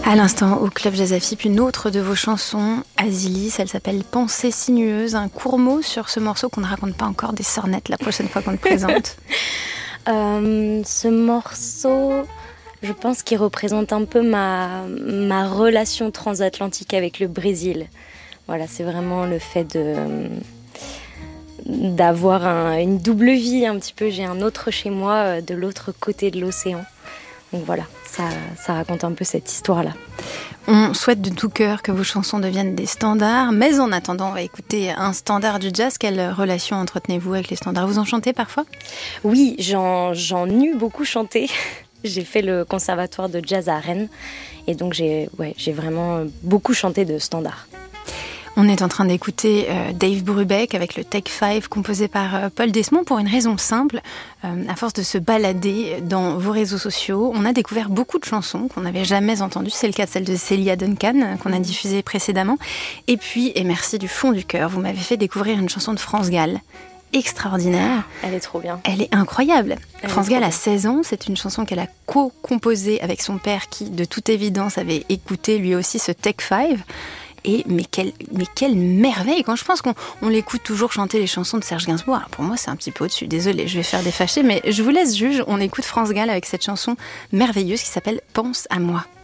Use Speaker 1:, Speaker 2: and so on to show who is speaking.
Speaker 1: À l'instant, au Club Jazz Afip, une autre de vos chansons, Azilis, elle s'appelle Pensée sinueuse, un court mot sur ce morceau qu'on ne raconte pas encore des sornettes la prochaine fois qu'on le présente.
Speaker 2: Ce morceau, je pense qu'il représente un peu ma relation transatlantique avec le Brésil. Voilà, c'est vraiment le fait d'avoir une double vie un petit peu. J'ai un autre chez moi de l'autre côté de l'océan. Donc voilà, ça raconte un peu cette histoire-là.
Speaker 1: On souhaite de tout cœur que vos chansons deviennent des standards, mais en attendant, on va écouter un standard du jazz. Quelle relation entretenez-vous avec les standards ? Vous en chantez parfois ?
Speaker 2: Oui, j'en ai beaucoup chanté. J'ai fait le conservatoire de jazz à Rennes et donc j'ai vraiment beaucoup chanté de standards.
Speaker 1: On est en train d'écouter Dave Brubeck avec le Take 5 composé par Paul Desmond pour une raison simple. À force de se balader dans vos réseaux sociaux, on a découvert beaucoup de chansons qu'on n'avait jamais entendues. C'est le cas de celle de Celia Duncan qu'on a diffusée précédemment. Et puis, et merci du fond du cœur, vous m'avez fait découvrir une chanson de France Gall. Extraordinaire.
Speaker 2: Elle est trop bien.
Speaker 1: Elle est incroyable. France Gall a 16 ans, c'est une chanson qu'elle a co-composée avec son père qui, de toute évidence, avait écouté lui aussi ce Take 5. Mais quelle merveille. Quand je pense qu'on l'écoute toujours chanter les chansons de Serge Gainsbourg, alors pour moi c'est un petit peu au-dessus, désolée, je vais faire des fâchés, mais je vous laisse juge. On écoute France Gall avec cette chanson merveilleuse qui s'appelle Pense à moi.